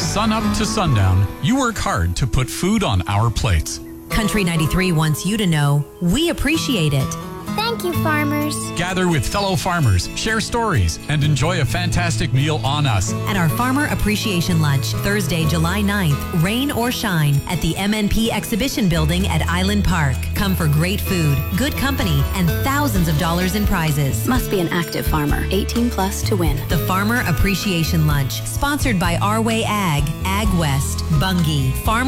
sun up to sundown, you work hard to put food on our plates. Country 93 wants you to know we appreciate it. Thank you, farmers. Gather with fellow farmers, share stories, and enjoy a fantastic meal on us. At our Farmer Appreciation Lunch, Thursday, July 9th, rain or shine, at the MNP Exhibition Building at Island Park. Come for great food, good company, and thousands of dollars in prizes. Must be an active farmer, 18 plus to win. The Farmer Appreciation Lunch, sponsored by Our Way Ag, Ag West, Bungie, Farm